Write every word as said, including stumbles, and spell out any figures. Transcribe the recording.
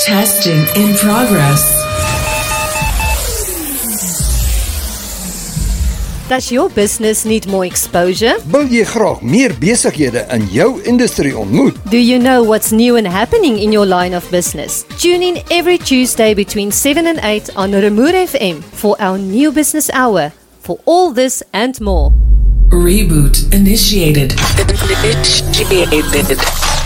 Testing in progress. Does your business need more exposure? Wil jy graag meer besighede in jou industrie ontmoet? Do you know what's new and happening in your line of business? Tune in every Tuesday between seven and eight on Remoer F M for our new business hour. For all this and more. Reboot initiated. Initiated.